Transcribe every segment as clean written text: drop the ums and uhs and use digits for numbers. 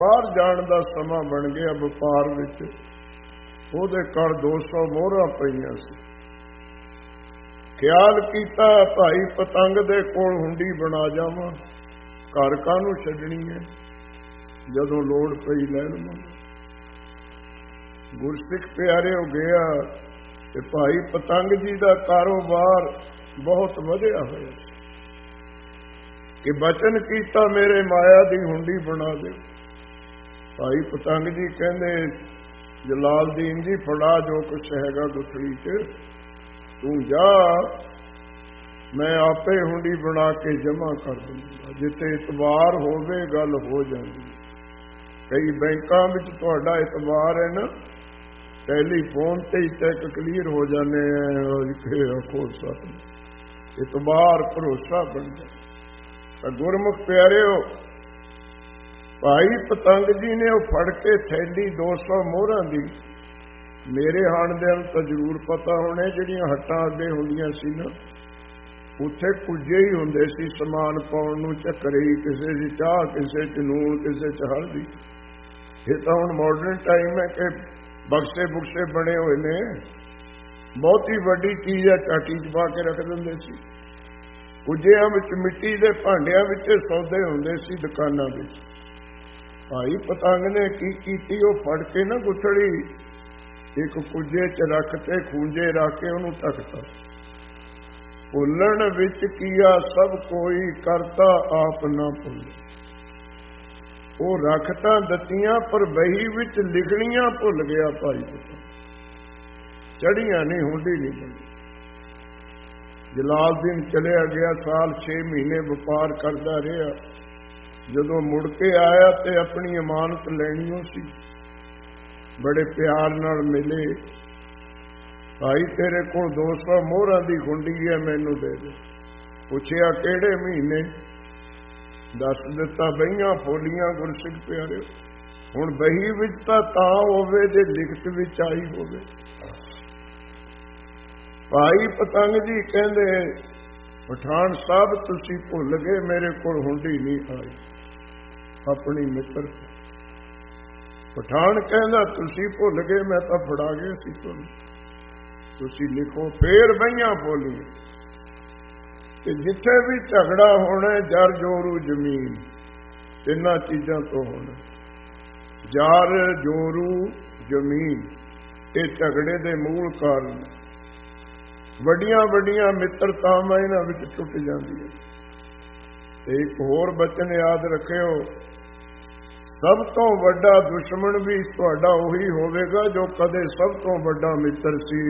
ਬਾਹਰ ਜਾਣ ਦਾ ਸਮਾਂ ਬਣ ਗਿਆ। ਵਪਾਰ ਵਿੱਚ ਉਹਦੇ ਘਰ 200 ਮੋਹਰਾਂ ਪਈਆਂ ਸੀ। ਖਿਆਲ ਕੀਤਾ ਭਾਈ ਪਤੰਗ ਦੇ ਕੋਲ ਹੁੰਡੀ ਬਣਾ ਜਾਵਾਂ, ਘਰ ਕਾਹਨੂੰ ਛੱਡਣੀ ਹੈ, ਜਦੋਂ ਲੋੜ ਪਈ ਲੈ ਲਵਾਂ। ਗੁਰਸਿੱਖ ਪਿਆਰੇ ਹੋ ਗਿਆ ਤੇ ਭਾਈ ਪਤੰਗ ਜੀ ਦਾ ਕਾਰੋਬਾਰ ਬਹੁਤ ਵਧਿਆ ਹੋਇਆ ਸੀ ਕਿ ਬਚਨ ਕੀਤਾ ਮੇਰੇ ਮਾਇਆ ਦੀ ਹੁੰਡੀ ਬਣਾ ਦਿਓ। ਭਾਈ ਪਤੰਗ ਜੀ ਕਹਿੰਦੇ ਜਲਾਲਦੀਨ ਜੀ ਫੜਾ ਜੋ ਕੁਛ ਹੈਗਾ ਗੁਥੜੀ 'ਚ, ਤੂੰ ਜਾ, ਮੈਂ ਆਪੇ ਹੁੰਡੀ ਬਣਾ ਕੇ ਜਮ੍ਹਾਂ ਕਰ ਦੂੰਗਾ। ਜਿੱਥੇ ਇਤਬਾਰ ਹੋਵੇ ਗੱਲ ਹੋ ਜਾਂਦੀ। ਕਈ ਬੈਂਕਾਂ ਵਿੱਚ ਤੁਹਾਡਾ ਇਤਬਾਰ ਹੈ ਨਾ, ਟੈਲੀਫੋਨ ਤੇ ਹੀ ਚੈੱਕ ਕਲੀਅਰ ਹੋ ਜਾਂਦੇ ਆ। ਇਤਬਾਰ ਭਰੋਸਾ ਬਣ ਜਾਂਦਾ। ਗੁਰਮੁਖ ਪਿਆਰਿਓ, ਭਾਈ ਪਤੰਗ ਜੀ ਨੇ ਉਹ ਫੜ ਕੇ ਥੈਲੀ 200 ਮੋਹਰਾਂ ਦੀ, ਮੇਰੇ ਹਾਣਦਿਆਂ ਨੂੰ ਤਾਂ ਜ਼ਰੂਰ ਪਤਾ ਹੋਣੇ, ਜਿਹੜੀਆਂ ਹੱਟਾਂ ਅੱਗੇ ਹੁੰਦੀਆਂ ਸੀ ਨਾ, ਉੱਥੇ ਕੁਝੇ ਹੀ ਹੁੰਦੇ ਸੀ ਸਮਾਨ ਪਾਉਣ ਨੂੰ, ਝੱਕਰੀ, ਕਿਸੇ ਦੀ ਚਾਹ, ਕਿਸੇ 'ਚ ਨੂਣ, ਕਿਸੇ 'ਚ ਹਲਦੀ। ਇਹ ਤਾਂ ਹੁਣ ਮਾਡਰਨ ਟਾਈਮ ਹੈ ਕਿ ਬਕਸੇ ਬੁਕਸੇ ਬਣੇ ਹੋਏ ਨੇ। ਬਹੁਤੀ ਵੱਡੀ ਚੀਜ਼ ਹੈ ਚਾਟੀ 'ਚ ਪਾ ਕੇ ਰੱਖ ਦਿੰਦੇ ਸੀ। ਕੁਝਿਆਂ ਵਿੱਚ ਮਿੱਟੀ ਦੇ ਭਾਂਡਿਆਂ ਵਿੱਚ ਸੌਦੇ ਹੁੰਦੇ ਸੀ ਦੁਕਾਨਾਂ ਵਿੱਚ। ਭਾਈ ਪਤੰਗ ਨੇ ਕੀ ਕੀਤੀ, ਉਹ ਫੜ ਕੇ ਨਾ ਗੁੱਥੜੀ ਇੱਕ ਕੁਝੇ 'ਚ ਰੱਖ ਤੇ ਖੂੰਜੇ ਰੱਖ ਕੇ ਉਹਨੂੰ ਢੱਕਤਾ। ਭੁੱਲਣ ਵਿੱਚ ਕੀਆ ਸਭ ਕੋਈ, ਕਰਤਾ ਆਪ ਨਾ ਭੁੱਲੇ। ਉਹ ਰੱਖਤਾ ਦਿੱਤੀਆਂ ਪਰ ਬਹੀ ਵਿੱਚ ਲਿਖਣੀਆਂ ਭੁੱਲ ਗਿਆ। ਭਾਈ ਚੜੀਆਂ ਨਹੀਂ, ਹੁੰਡੀ ਨਹੀਂ ਬਣੀ। ਜਲਾਲਦੀਨ ਚਲਿਆ ਗਿਆ, ਸਾਲ 6 ਮਹੀਨੇ ਵਪਾਰ ਕਰਦਾ ਰਿਹਾ। ਜਦੋਂ ਮੁੜ ਕੇ ਆਇਆ ਤੇ ਆਪਣੀ ਅਮਾਨਤ ਲੈਣੀ ਉਹ ਸੀ, ਬੜੇ ਪਿਆਰ ਨਾਲ ਮਿਲੇ। ਭਾਈ ਤੇਰੇ ਕੋਲ 200 ਮੋਹਰਾਂ ਦੀ ਹੁੰਡੀ ਹੈ, ਮੈਨੂੰ ਦੇ ਦੇ। ਪੁੱਛਿਆ ਕਿਹੜੇ ਮਹੀਨੇ, ਦੱਸ ਦਿੱਤਾ ਬਹੀਆਂ ਫੋਲੀਆਂ। ਗੁਰਸਿੱਖ ਪਿਆਰਿਓ, ਹੁਣ ਬਹੀ ਵਿੱਚ ਤਾਂ ਹੋਵੇ ਜੇ ਲਿਖਤ ਵਿੱਚ ਆਈ ਹੋਵੇ। ਭਾਈ ਪਤੰਗ ਜੀ ਕਹਿੰਦੇ ਪਠਾਨ ਸਾਹਿਬ ਤੁਸੀਂ ਭੁੱਲ ਗਏ, ਮੇਰੇ ਕੋਲ ਹੁੰਡੀ ਨਹੀਂ ਆਈ। ਆਪਣੀ ਮਿੱਤਰ ਪਠਾਨ ਕਹਿੰਦਾ ਤੁਸੀਂ ਭੁੱਲ ਗਏ, ਮੈਂ ਤਾਂ ਫੜਾ ਗਿਆ ਸੀ ਤੁਹਾਨੂੰ, ਤੁਸੀਂ ਲਿਖੋ। ਫੇਰ ਬਹੀਆਂ ਬੋਲੀਆਂ ਤੇ ਜਿੱਥੇ ਵੀ ਝਗੜਾ ਹੋਣਾ, ਜਰ ਜੋਰੂ ਜ਼ਮੀਨ, ਤਿੰਨਾਂ ਚੀਜ਼ਾਂ ਤੋਂ ਹੋਣਾ। ਜਰ ਜੋਰੂ ਜ਼ਮੀਨ, ਇਹ ਝਗੜੇ ਦੇ ਮੂਲ ਕਾਰਨ। ਵੱਡੀਆਂ ਵੱਡੀਆਂ ਮਿੱਤਰਤਾਵਾਂ ਇਹਨਾਂ ਵਿੱਚ ਟੁੱਟ ਜਾਂਦੀਆਂ। ਤੇ ਇੱਕ ਹੋਰ ਬਚਨ ਯਾਦ ਰੱਖਿਓ, ਸਭ ਤੋਂ ਵੱਡਾ ਦੁਸ਼ਮਣ ਵੀ ਤੁਹਾਡਾ ਉਹੀ ਹੋਵੇਗਾ ਜੋ ਕਦੇ ਸਭ ਤੋਂ ਵੱਡਾ ਮਿੱਤਰ ਸੀ।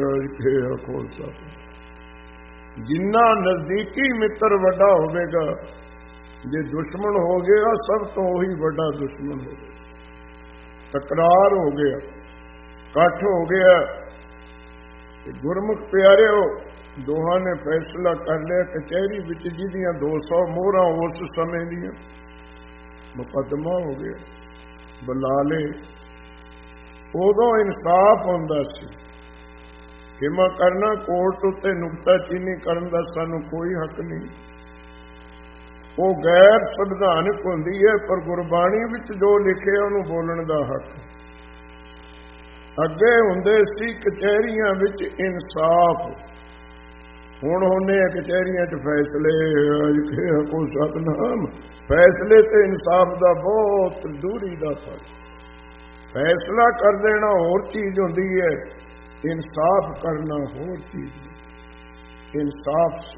ਜਿੰਨਾ ਨਜ਼ਦੀਕੀ ਮਿੱਤਰ ਵੱਡਾ ਹੋਵੇਗਾ, ਜੇ ਦੁਸ਼ਮਣ ਹੋ ਗਿਆ ਸਭ ਤੋਂ ਉਹੀ ਵੱਡਾ ਦੁਸ਼ਮਣ ਹੋ ਗਿਆ। ਤਕਰਾਰ ਹੋ ਗਿਆ, ਇਕੱਠ ਹੋ ਗਿਆ। ਗੁਰਮੁਖ ਪਿਆਰਿਓ, ਦੋਹਾਂ ਨੇ ਫੈਸਲਾ ਕਰ ਲਿਆ। ਕਚਹਿਰੀ ਵਿੱਚ ਜਿਹਦੀਆਂ 200 ਮੋਹਰਾਂ ਉਸ ਸਮੇਂ ਦੀਆਂ, ਮੁਕੱਦਮਾ ਹੋ ਗਿਆ, ਬੁਲਾ ਲਏ। ਉਦੋਂ ਇਨਸਾਫ ਹੁੰਦਾ ਸੀ। ਖਿਮਾ ਕਰਨਾ, ਕੋਰਟ ਉੱਤੇ ਨੁਕਤਾਚੀਨੀ ਕਰਨ ਦਾ ਸਾਨੂੰ ਕੋਈ ਹੱਕ ਨਹੀਂ। ਉਹ ਗੈਰ ਸੰਵਿਧਾਨਕ ਹੁੰਦੀ ਹੈ, ਪਰ ਗੁਰਬਾਣੀ ਵਿੱਚ ਜੋ ਲਿਖਿਆ ਉਹਨੂੰ ਬੋਲਣ ਦਾ ਹੱਕ। ਅੱਗੇ ਹੁੰਦੇ ਸੀ ਕਚਹਿਰੀਆਂ ਵਿੱਚ ਇਨਸਾਫ, ਹੁਣ ਹੁੰਦੇ ਆ ਕਚਹਿਰੀਆਂ 'ਚ ਫੈਸਲੇ। ਕੋ ਸਤਨਾਮ, ਫੈਸਲੇ ਤੇ ਇਨਸਾਫ ਦਾ ਬਹੁਤ ਦੂਰੀ ਦਾ ਫਰਕ। ਫੈਸਲਾ ਕਰ ਦੇਣਾ ਹੋਰ ਚੀਜ਼ ਹੁੰਦੀ ਹੈ, ਇਨਸਾਫ ਕਰਨਾ ਹੋਰ ਚੀਜ਼। ਇਨਸਾਫ ਸੀ।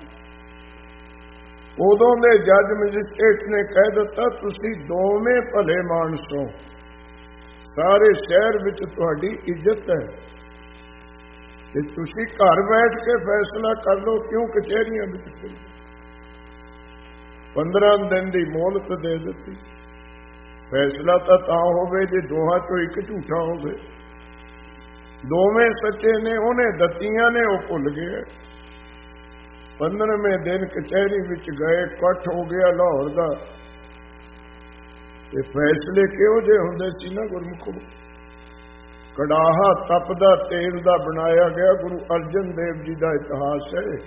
ਉਦੋਂ ਦੇ ਜੱਜ ਮੈਜਿਸਟ੍ਰੇਟ ਨੇ ਕਹਿ ਦਿੱਤਾ ਤੁਸੀਂ ਦੋਵੇਂ ਭਲੇ ਮਾਨਸ ਹੋ, ਸਾਰੇ ਸ਼ਹਿਰ ਵਿੱਚ ਤੁਹਾਡੀ ਇੱਜ਼ਤ ਹੈ ਤੇ ਤੁਸੀਂ ਘਰ ਬੈਠ ਕੇ ਫੈਸਲਾ ਕਰ ਲਓ, ਕਿਉਂ ਕਚਹਿਰੀਆਂ ਵਿੱਚ। 15 ਦਿਨ ਦੀ ਮੋਹਲਤ ਦੇ ਦਿੱਤੀ। ਫੈਸਲਾ ਤਾਂ ਹੋਵੇ ਜੇ ਦੋਹਾਂ ਚੋਂ ਇੱਕ ਝੂਠਾ ਹੋਵੇ। ਦੋਵੇਂ ਸੱਚੇ ਨੇ, ਉਹਨੇ ਦਿੱਤੀਆਂ ਨੇ, ਉਹ ਭੁੱਲ ਗਏ। 15ਵੇਂ ਦਿਨ ਕਚਹਿਰੀ ਵਿੱਚ ਗਏ, ਇਕੱਠ ਹੋ ਗਿਆ ਲਾਹੌਰ ਦਾ। ਤੇ ਫੈਸਲੇ ਕਿਹੋ ਜਿਹੇ ਹੁੰਦੇ ਸੀ ਨਾ ਗੁਰਮੁਖੋ, ਕੜਾਹਾ ਤਪਦਾ ਤੇਲ ਦਾ ਬਣਾਇਆ ਗਿਆ। ਗੁਰੂ ਅਰਜਨ ਦੇਵ ਜੀ ਦਾ ਇਤਿਹਾਸ ਹੈ।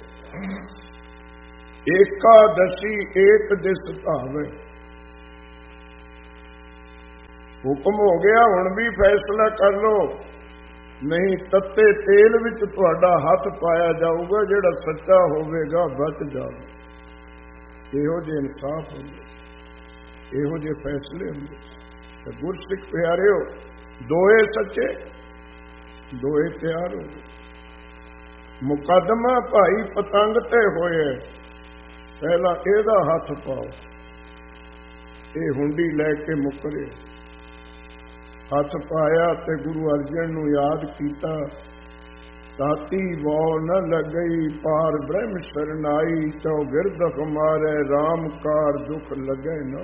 ਏਕਾਦਸ਼ੀ ਏਕ ਦਿਸ ਧਾਵੇ, ਹੁਕਮ ਹੋ ਗਿਆ, ਹੁਣ ਵੀ ਫੈਸਲਾ ਕਰ ਲਓ, ਨਹੀਂ ਤੱਤੇ ਤੇਲ ਵਿੱਚ ਤੁਹਾਡਾ ਹੱਥ ਪਾਇਆ ਜਾਊਗਾ, ਜਿਹੜਾ ਸੱਚਾ ਹੋਵੇਗਾ ਬਚ ਜਾਵੇ। ਇਹੋ ਜਿਹੇ ਇਨਸਾਫ ਹੁੰਦੇ, ਇਹੋ ਜਿਹੇ ਫੈਸਲੇ ਹੁੰਦੇ। ਤੇ ਗੁਰਸਿੱਖ ਪਿਆਰਿਓ, ਦੋਏ ਸੱਚੇ, ਦੋਏ ਤਿਆਰ ਹੋ ਗਏ। ਮੁਕੱਦਮਾ ਭਾਈ ਪਤੰਗ ਤੇ ਹੋਇਆ, ਪਹਿਲਾਂ ਇਹਦਾ ਹੱਥ ਪਾਓ। ਇਹ ਹੁੰਡੀ ਲੈ ਕੇ ਮੁੱਕਰੇ, ਹੱਥ ਪਾਇਆ ਤੇ ਗੁਰੂ ਅਰਜਨ ਨੂੰ ਯਾਦ ਕੀਤਾ। ਤਾਤੀ ਵਾਉ ਨ ਲੱਗਈ, ਪਾਰ ਬ੍ਰਹਮ ਸਰਨਾਈ, ਚੌਗਿਰਦ ਮਾਰੇ ਰਾਮ ਕਾਰ ਦੁਖ ਲੱਗੇ ਨ।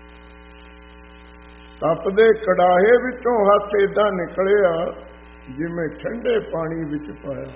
ਤਪਦੇ ਕੜਾਹੇ ਵਿੱਚੋਂ ਹੱਥ ਏਦਾਂ ਨਿਕਲਿਆ ਜਿਵੇਂ ਠੰਡੇ ਪਾਣੀ ਵਿੱਚ ਪਾਇਆ।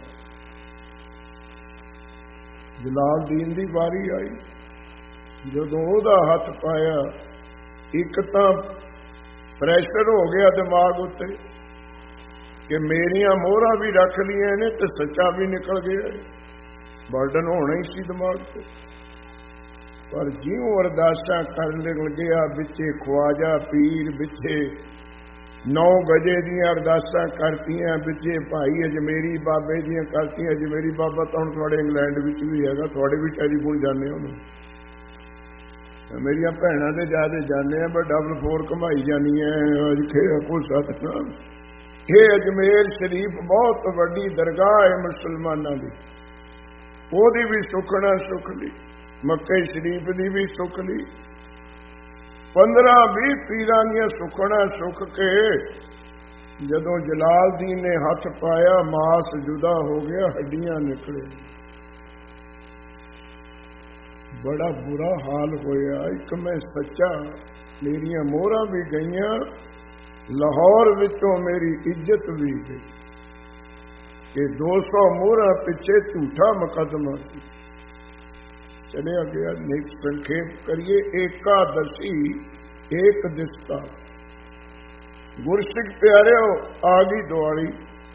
ਜਲਾਲਦੀਨ ਦੀ ਵਾਰੀ ਆਈ, ਜਦੋਂ ਉਹਦਾ ਹੱਥ ਪਾਇਆ, ਇੱਕ ਤਾਂ ਪ੍ਰੈਸ਼ਰ ਹੋ ਗਿਆ ਦਿਮਾਗ ਉੱਤੇ ਕਿ ਮੇਰੀਆਂ ਮੋਹਰਾਂ ਵੀ ਰੱਖ ਲਈਆਂ ਨੇ ਤੇ ਸੱਚਾ ਵੀ ਨਿਕਲ ਗਿਆ, ਬਰਡਨ ਹੋਣਾ ਹੀ ਸੀ ਦਿਮਾਗ ਤੇ। ਪਰ ਜਿਉਂ ਅਰਦਾਸਾਂ ਕਰਨ ਲੱਗਿਆ, ਵਿੱਚੇ ਖਵਾਜਾ ਪੀਰ, ਵਿੱਚੇ 9 ਵਜੇ ਦੀਆਂ ਅਰਦਾਸਾਂ ਕਰਤੀਆਂ, ਵਿੱਚੇ ਭਾਈ ਅਜਮੇਰੀ ਬਾਬੇ ਦੀਆਂ ਕਰਤੀਆਂ। ਅਜਮੇਰੀ ਬਾਬਾ ਤਾਂ ਹੁਣ ਤੁਹਾਡੇ ਇੰਗਲੈਂਡ ਵਿੱਚ ਵੀ ਹੈਗਾ, ਤੁਹਾਡੇ ਵੀ ਟੈਲੀਫੋਨ ਜਾਂਦੇ ਉਹਨੂੰ। ਮੇਰੀਆਂ ਭੈਣਾਂ ਦੇ ਜਿਆਦਾ ਜਾਂਦੇ ਆ, ਪਰ ਡਬਲ 4 ਘਮਾਈ ਜਾਂਦੀਆਂ ਕੋਈ ਸਤਨਾਮ। ਇਹ ਅਜਮੇਰ ਸ਼ਰੀਫ ਬਹੁਤ ਵੱਡੀ ਦਰਗਾਹ ਹੈ ਮੁਸਲਮਾਨਾਂ ਦੀ, ਉਹਦੀ ਵੀ ਸੁਖਣਾ ਸੁਖ ਲਈ, ਮੱਕੇ ਸ਼ਰੀਫ ਦੀ ਵੀ ਸੁਖ ਲਈ। 15-20 ਪੀਰਾਂ ਦੀਆਂ ਸੁਖਣਾ ਸੁਖ ਕੇ ਜਦੋਂ ਜਲਾਲਦੀਨ ਨੇ ਹੱਥ ਪਾਇਆ, ਮਾਸ ਜੁਦਾ ਹੋ ਗਿਆ, ਹੱਡੀਆਂ ਨਿਕਲੇ। ਬੜਾ ਬੁਰਾ ਹਾਲ ਹੋਇਆ। ਇੱਕ ਮੈਂ ਸੱਚਾ, ਮੇਰੀਆਂ ਮੋਹਰਾਂ ਵੀ ਗਈਆਂ, ਲਾਹੌਰ ਵਿੱਚੋਂ ਮੇਰੀ ਇੱਜ਼ਤ ਵੀ ਗਈ ਕਿ 200 ਮੋਹਰਾਂ ਪਿੱਛੇ ਝੂਠਾ ਮੁਕੱਦਮਾ ਚਲਿਆ ਗਿਆ। ਨਿਕ ਸੰਖੇਪ ਕਰੀਏ, ਏਕਾਦਸ਼ੀ ਏਕ ਦਿਸਤਾ। ਗੁਰਸਿੱਖ ਪਿਆਰਿਓ, ਆ ਗਈ ਦੀਵਾਲੀ।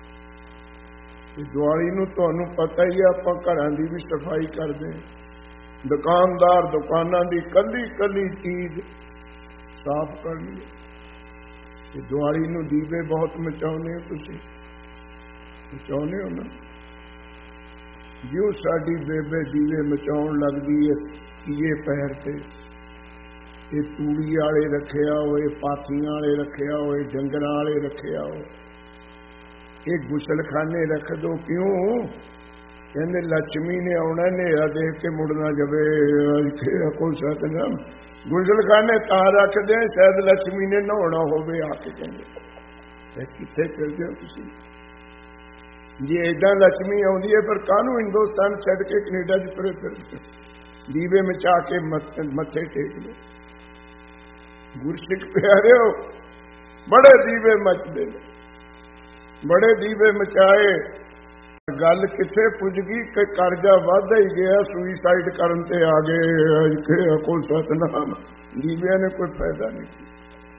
ਦੀਵਾਲੀ ਨੂੰ ਤੁਹਾਨੂੰ ਪਤਾ ਹੀ ਆ, ਆਪਾਂ ਘਰਾਂ ਦੀ ਵੀ ਸਫਾਈ ਕਰਦੇ, ਦੁਕਾਨਦਾਰ ਦੁਕਾਨਾਂ ਦੀ ਕੱਲੀ ਕੱਲੀ ਚੀਜ਼ ਸਾਫ਼ ਕਰਨੀ। ਤੇ ਦੀਵਾਲੀ ਨੂੰ ਦੀਵੇ ਬਹੁਤ ਮਚਾਉਂਦੇ ਹੋ, ਤੁਸੀਂ ਮਚਾਉਂਦੇ ਹੋ ਨਾ? ਜਿਉਂ ਸਾਡੀ ਬੇਬੇ ਦੀਵੇ ਮਚਾਉਣ ਲੱਗਦੀ ਹੈ ਕੀਏ ਪੈਰ ਤੇ, ਇਹ ਤੂੜੀ ਵਾਲੇ ਰੱਖਿਆ ਹੋਏ, ਪਾਥੀਆਂ ਵਾਲੇ ਰੱਖਿਆ ਹੋਏ, ਡੰਗਰਾਂ ਵਾਲੇ ਰੱਖਿਆ ਹੋ, ਇਹ ਗੁਸਲਖਾਨੇ ਰੱਖ ਦੋ। ਕਿਉਂ? ਕਹਿੰਦੇ ਲక్ష్ਮੀ ਨੇ ਆਉਣਾ, ਹਨੇਰਾ ਦੇਖ ਕੇ ਮੁੜਨਾ ਜਾਵੇ। ਕੋਈ ਸਤਨਾਮ। ਗੁਸਲਖਾਨੇ ਤਾਂ ਰੱਖਦੇ ਸ਼ਾਇਦ ਲక్ష్ਮੀ ਨੇ ਨਹਾਉਣਾ ਹੋਵੇ ਆ ਕੇ। ਕਹਿੰਦੇ ਕਿੱਥੇ ਫਿਰਦੇ ਹੋ ਤੁਸੀਂ? ਜੇ ਏਦਾਂ ਲక్ష్ਮੀ ਆਉਂਦੀ ਹੈ, ਪਰ ਕਾਹਨੂੰ ਹਿੰਦੁਸਤਾਨ ਛੱਡ ਕੇ ਕੈਨੇਡਾ 'ਚ ਤੁਰੇ ਫਿਰਦੇ? ਦੀਵੇ ਮਚਾ ਕੇ ਮੱਥੇ ਟੇਕ ਲਓ। ਗੁਰਸਿੱਖ ਪਿਆਰਿਓ, ਬੜੇ ਦੀਵੇ ਮਚਦੇ ਨੇ, ਬੜੇ ਦੀਵੇ ਮਚਾਏ। ਗੱਲ ਕਿੱਥੇ ਪੁੱਜ ਗਈ ਕਿ ਕਰਜ਼ਾ ਵੱਧਦਾ ਹੀ ਗਿਆ, ਸੁਈਸਾਈਡ ਕਰਨ ਤੇ ਆ ਗਏ। ਕੋਈ ਸਤਨਾਮ। ਦੀਵਿਆਂ ਨੇ ਕੋਈ ਫਾਇਦਾ ਨਹੀਂ ਕੀਤਾ।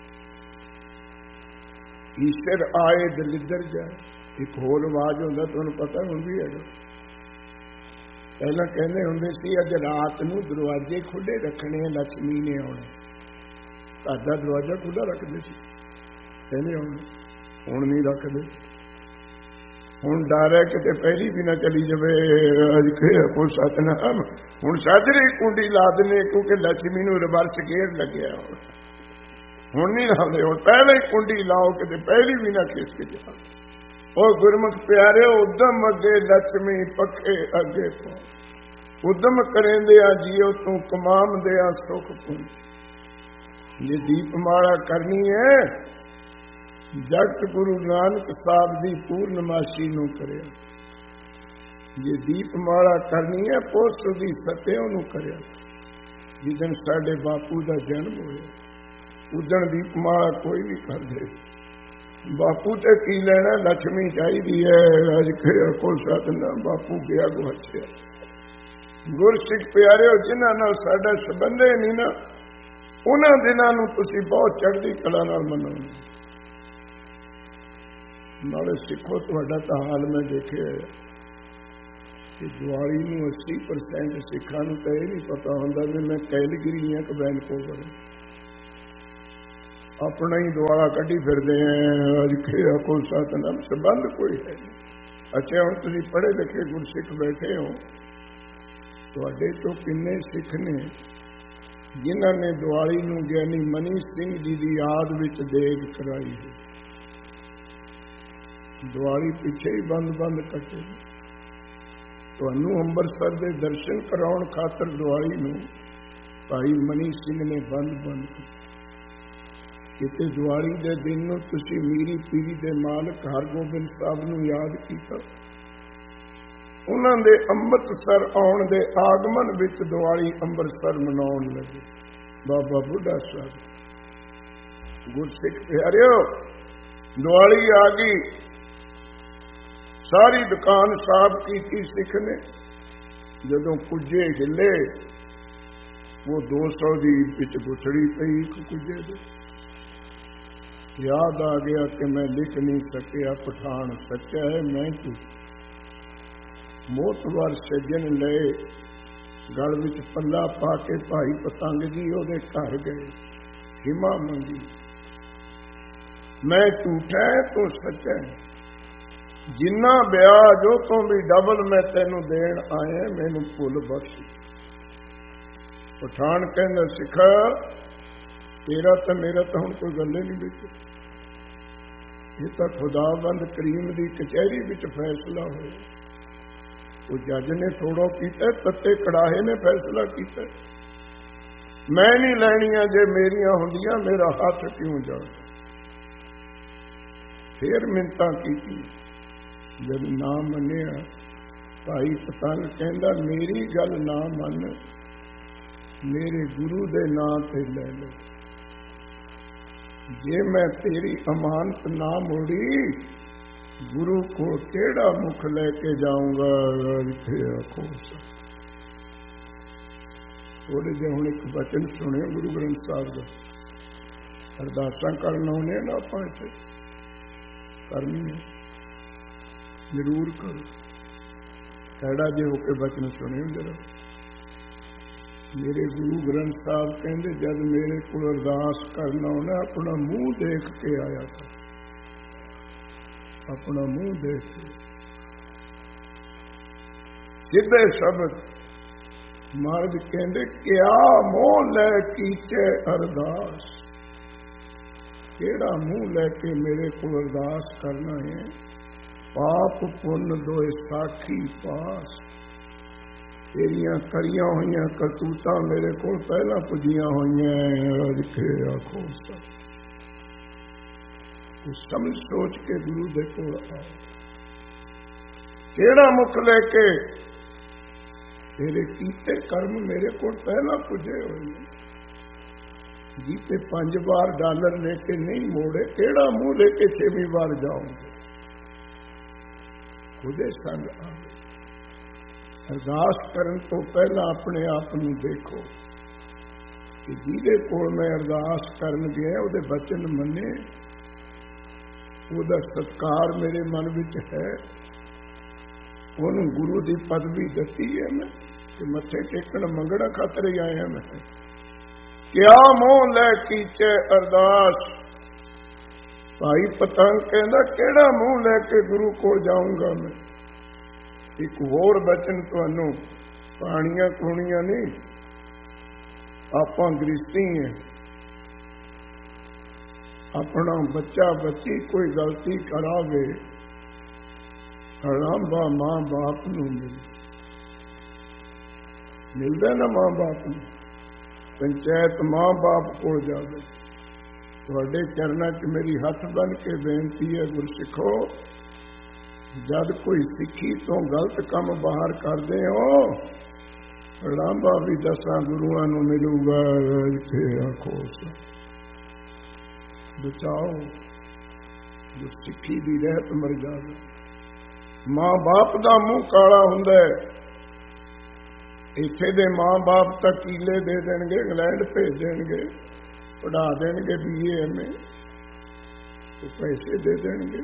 ਈਸ਼ਰ ਆਏ ਦਲਿੱਦਰ ਜਾਏ। ਇੱਕ ਹੋਰ ਆਵਾਜ਼ ਹੁੰਦਾ, ਤੁਹਾਨੂੰ ਪਤਾ ਹੁਣ ਵੀ ਹੈਗਾ। ਪਹਿਲਾਂ ਕਹਿੰਦੇ ਹੁੰਦੇ ਸੀ ਅੱਜ ਰਾਤ ਨੂੰ ਦਰਵਾਜ਼ੇ ਖੁੱਲੇ ਰੱਖਣੇ, ਲక్ష్ਮੀ ਨੇ ਆਉਣਾ। ਘਰ ਦਾ ਦਰਵਾਜ਼ਾ ਖੁੱਲਾ ਰੱਖਦੇ ਸੀ, ਕਹਿੰਦੇ ਹੁਣ ਨਹੀਂ ਰੱਖਦੇ। ਹੁਣ ਡਰ ਹੈ ਕਿਤੇ ਪਹਿਲੀ ਵੀ ਨਾ ਚਲੀ ਜਾਵੇ। ਕੋਈ ਸਤਨਾਮ। ਹੁਣ ਸਾਜਰੀ ਕੁੰਡੀ ਲਾ ਦਿੰਦੇ, ਕਿਉਂਕਿ ਲక్ష్ਮੀ ਨੂੰ ਰਿਵਰਸ ਗੇਅਰ ਲੱਗਿਆ। ਹੁਣ ਨਹੀਂ ਲਾਉਂਦੇ, ਹੁਣ ਪਹਿਲਾਂ ਹੀ ਕੁੰਡੀ ਲਾਓ, ਕਿਤੇ ਪਹਿਲੀ ਵੀ ਨਾ ਖਿਸਕ ਜਾ। ਉਹ ਗੁਰਮੁਖ ਪਿਆਰਿਓ, ਉਦਮ ਅੱਗੇ ਲక్ష్ਮੀ, ਪੱਖੇ ਅੱਗੇ ਪਾਓ। ਉਦਮ ਕਰੇਂਦੇ ਆ ਜੀਓ ਤੂੰ, ਕਮਾਉਂਦੇ ਆ ਸੁਖ ਪੁੰਜ। ਜੇ ਦੀਪਮਾਲਾ ਕਰਨੀ ਹੈ, ਜਗਤ ਗੁਰੂ ਨਾਨਕ ਸਾਹਿਬ ਦੀ ਪੂਰਨਮਾਸ਼ੀ ਨੂੰ ਕਰਿਆ। ਜੇ ਦੀਪਮਾਲਾ ਕਰਨੀ ਹੈ, ਪੁੱਛ ਦੀ ਸਤਿਓ ਨੂੰ ਕਰਿਆ। ਜਿੱਦਣ ਸਾਡੇ ਬਾਪੂ ਦਾ ਜਨਮ ਹੋਇਆ, ਉਦਣ ਦੀਪਮਾਲਾ ਕੋਈ ਨਹੀਂ ਕਰਦੇ। ਬਾਪੂ ਤੇ ਕੀ ਲੈਣਾ, ਲక్ష్ਮੀ ਚਾਹੀਦੀ ਹੈ। ਅੱਜ ਕੋਈ ਸਤਨਾਮ। ਬਾਪੂ ਗਿਆ ਗੁਆਚਿਆ। ਗੁਰਸਿੱਖ ਪਿਆਰਿਓ, ਜਿਨ੍ਹਾਂ ਨਾਲ ਸਾਡਾ ਸੰਬੰਧ ਨਹੀਂ ਨਾ, ਉਹਨਾਂ ਦਿਨਾਂ ਨੂੰ ਤੁਸੀਂ ਬਹੁਤ ਚੜ੍ਹਦੀ ਕਲਾ ਨਾਲ ਮਨਾਉਣਾ। ਨਾਲੇ ਸਿੱਖੋ, ਤੁਹਾਡਾ ਤਾਂ ਹਾਲ ਮੈਂ ਦੇਖਿਆ ਕਿ ਦੀਵਾਲੀ ਨੂੰ 80% ਸਿੱਖਾਂ ਨੂੰ ਤਾਂ ਇਹ ਨਹੀਂ ਪਤਾ ਹੁੰਦਾ ਵੀ ਮੈਂ ਕੈਲਗਰੀ ਹਾਂ ਕਿ ਵੈਨਕੂਵਰ। अपना ही दुआला कढ़ी फिरते हैं। अज खेड़ा को सतनाम संबंध कोई है नहीं। अच्छा हम तुम पढ़े लिखे गुरसिख बैठे हो, तुहाडे तो किन्ने सिख ने जिन्हां ने दिवाली नूं ज्ञानी मनी सिंह जी की याद विच देग कराई है। दिवाली पिछे ही बंद बंद कटे। तुहानूं अंमृतसर दे दर्शन कराउण खातर दिवाली नूं भाई मनी सिंह ने बंद बंद कटे। किते दिवाली दे दिन नूं तुसीं मीरी पीरी दे मालक हरगोबिंद साहब नूं याद कीता। उन्हां दे अंमृतसर आउण दे आगमन विच दिवाली अंमृतसर मनाउण लगे। बाबा बुढ़ा साहब गुरसिख प्यारिओ दिवाली आ गई, सारी दुकान साफ की सिख ने। जदों कुजे हिले वो 200 दी विच गुथड़ी पई एक कुजे दे। याद आ गया कि मैं लिख नहीं सकिया पठान सच्चा है मैं तू। मोतवर सज्जन ले गल विच पल्ला पा के भाई पतंग जी ओदे घर गए, हिमा मंगी। मैं झूठा है तू सच्चा है, जिन्ना ब्याज ओ तो भी डबल मैं तेनू देण आया, मैनू भुल बख्श। पठान कहंदा सिखा तेरा तो मेरा तो हुण कोई गल नहीं बेटी। ये तो खुदाबंद करीम की कचहरी विच फैसला हो। वो जज ने थोड़ो कीता, तत्ते कड़ाहे ने फैसला किया। मैं नहीं लैनियां, जे मेरियां हुंदियां मेरा हाथ क्यों जाए। फिर मिन्नतां कीती, जब ना मनिया भाई पतंग कहंदा मेरी गल ना मन, मेरे गुरु दे नां ते ले लो। जे मैं तेरी अमानत ना मोड़ी गुरु को केड़ा मुख लेके जाऊंगा। थोड़े जे हुण एक वचन सुने गुरु ग्रंथ साहब का। अरदासां करन आउणे ना आपां इत्थे करनी है, जरूर करो। केड़ा जे होके वचन सुने जरा। मेरे गुरु ग्रंथ साहब कहते जब मेरे को अरदास करना होना अपना मुंह देख के आया था, अपना मुंह देख के। सीधे शब्द महाराज कहते क्या मोह ले कीचे अरदास, केड़ा मुंह लेके मेरे को अरदास करना है। पाप पुण्य दोए साखी पास, तेरिया करिया हुई करतूता मेरे को पहला पुजिया हुई। आखो समझ सोच के गुरु देखो केड़ा मुख लेके तेरे कीते कर्म मेरे को पहला पुजे हुए। जीते 5 बार डॉलर लेके नहीं मोड़े, केड़ा मुंह लेके 6वीं बार जाऊंगे। खुदे संग आ अरदास करन तो पहला अपने आप नूं देखो कि जिहदे कोल मैं अरदास करन गया उहदे वचन मन्ने, उहदा सत्कार मेरे मन विच है, उहनूं गुरु दी पदवी दसी है मैं कि मत्थे टेकण मंगड़ा खातर ही आया मैं। क्या मोह लै कीचे अरदास, भाई पतंग कहंदा केड़ा मुंह लैके गुरु कोल जाऊंगा मैं। एक होर बचन तुहानू कहानियां कहानियां नहीं, आपां गृहस्थी है। अपना बच्चा बच्ची कोई गलती करावे, हड़ांबा मां बाप नूं मिलदा ना, मां बाप नूं पंचायत मां बाप कोल जावे। तुहाडे चरनां च मेरी हथ बन के बेनती है गुरसिखो, जद कोई सिक्खी तो गलत काम बाहर करते हो, लांबा भी 10 गुरुआं नूं मिलूगा। आखो बचाओ, जो सिक्खी दी रहत मर जावे। मां बाप दा मुंह काला हुंदा है। इत्थे दे मां बाप तां कीले दे देणगे, इंग्लैंड भेज देणगे, पढ़ा देणगे BA MA, तो पैसे दे देणगे।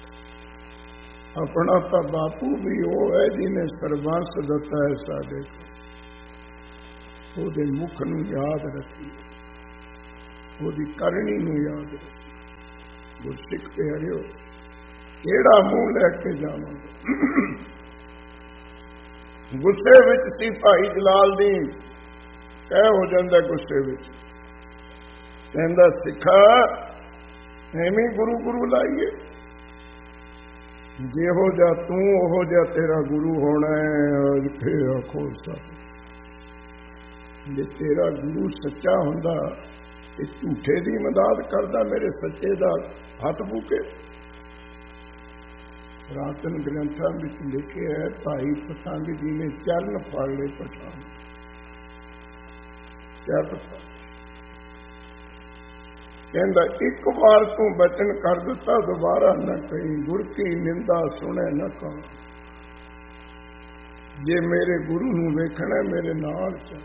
अपना तो बापू भी वो है जिन्हें सर्वंस दता है साडे को, मुख नूं याद रखिए। ਉਹਦੀ ਕਰਨੀ ਨੂੰ ਯਾਦ ਰੱਖੋ। ਗੁਰਸਿੱਖ ਪਿਆਰਿਓ, ਕਿਹੜਾ ਮੂੰਹ ਲੈ ਕੇ ਜਾਵਾਂਗੇ? ਗੁੱਸੇ ਵਿੱਚ ਸੀ ਭਾਈ ਜਲਾਲਦੀਨ, ਕਹਿ ਹੋ ਜਾਂਦਾ ਗੁੱਸੇ ਵਿੱਚ, ਕਹਿੰਦਾ ਸਿੱਖਾ ਐਵੇਂ ਗੁਰੂ ਗੁਰੂ ਲਾਈਏ, ਜਿਹੋ ਜਿਹਾ ਤੂੰ ਉਹੋ ਜਿਹਾ ਤੇਰਾ ਗੁਰੂ ਹੋਣਾ ਹੈ। ਫੇਰ ਆਖੋ ਸਾਹਿਬ, ਜੇ ਤੇਰਾ ਗੁਰੂ ਸੱਚਾ ਹੁੰਦਾ ਤੇ ਝੂਠੇ ਦੀ ਮਦਦ ਕਰਦਾ, ਮੇਰੇ ਸੱਚੇ ਦਾ ਹੱਥ ਫੂਕੇ। ਪ੍ਰਾਤਨ ਗ੍ਰੰਥਾਂ ਵਿੱਚ ਲਿਖਿਆ ਹੈ, ਭਾਈ ਪਤੰਗ ਜੀ ਨੇ ਚਰਨ ਫੜ ਲਏ ਪਠਾਨ। ਕਿਆ ਪਤਾ, ਕਹਿੰਦਾ ਇੱਕ ਵਾਰ ਤੂੰ ਬਚਨ ਕਰ ਦਿੱਤਾ, ਦੁਬਾਰਾ ਨਾ ਕਹੀਂ, ਗੁਰ ਕੀ ਨਿੰਦਾ ਸੁਣੇ ਨਾ ਕਹਾਂ। ਜੇ ਮੇਰੇ ਗੁਰੂ ਨੂੰ ਵੇਖਣਾ, ਮੇਰੇ ਨਾਲ ਚੱਲ।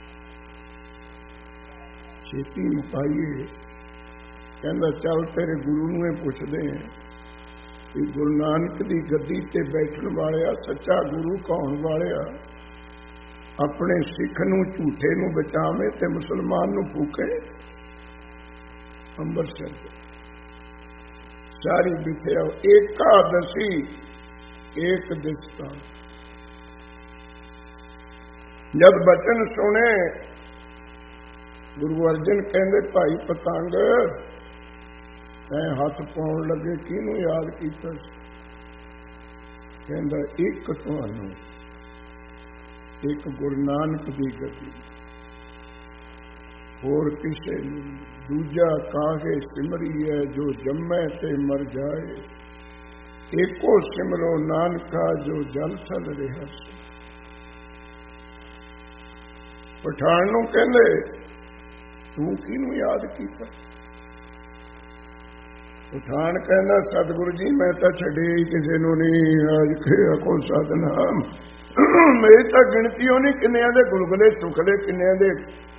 ਛੇਤੀ ਮੁਕਾਈਏ। ਕਹਿੰਦਾ ਚੱਲ ਤੇਰੇ ਗੁਰੂ ਨੂੰ ਇਹ ਪੁੱਛਦੇ ਆ ਕਿ ਗੁਰੂ ਨਾਨਕ ਦੀ ਗੱਦੀ ਤੇ ਬੈਠਣ ਵਾਲਿਆ, ਸੱਚਾ ਗੁਰੂ ਕਹਾਉਣ ਵਾਲਿਆ, ਆਪਣੇ ਸਿੱਖ ਨੂੰ ਝੂਠੇ ਨੂੰ ਬਚਾਵੇ ਤੇ ਮੁਸਲਮਾਨ ਨੂੰ ਫੂਕੇ। ਅੰਮ੍ਰਿਤਸਰ ਸਾਰੀ ਬਿਥਿਆ ਏਕਾਦਸ਼ੀ ਏਕ ਦਿਸਤਾ। ਜਦ ਬਚਨ ਸੁਣੇ, ਗੁਰੂ ਅਰਜਨ ਕਹਿੰਦੇ ਭਾਈ ਪਤੰਗ ਐ ਹੱਥ ਪਾਉਣ ਲੱਗੇ, ਕਿਹਨੂੰ ਯਾਦ ਕੀਤਾ ਸੀ? ਕਹਿੰਦਾ ਇੱਕ ਤੁਹਾਨੂੰ, ਇੱਕ ਗੁਰੂ ਨਾਨਕ ਦੀ ਗੱਦੀ, ਹੋਰ ਕਿਸੇ ਨੂੰ। ਦੂਜਾ ਕਾਹੇ ਸਿਮਰੀ ਹੈ ਜੋ ਜੰਮੈ ਤੇ ਮਰ ਜਾਏ, ਏਕੋ ਸਿਮਰੋ ਨਾਨਕਾ ਜੋ ਜਲ ਥਲ ਰਿਹਾ। ਪਠਾਨ ਨੂੰ ਕਹਿੰਦੇ ਤੂੰ ਕਿਹਨੂੰ ਯਾਦ ਕੀਤਾ? ਪਠਾਨ ਕਹਿੰਦਾ ਸਤਿਗੁਰੂ ਜੀ ਮੈਂ ਤਾਂ ਛੱਡੇ ਹੀ ਕਿਸੇ ਨੂੰ ਨਹੀਂ, ਅੱਜ ਖਿਆ ਕੋ ਸਤਨਾਮ। ਮੇਰੀ ਤਾਂ ਗਿਣਤੀ ਉਹ ਨਹੀਂ ਕਿੰਨਿਆਂ ਦੇ ਗੁਲਗੁਲੇ ਸੁਖਲੇ, ਕਿੰਨਿਆਂ ਦੇ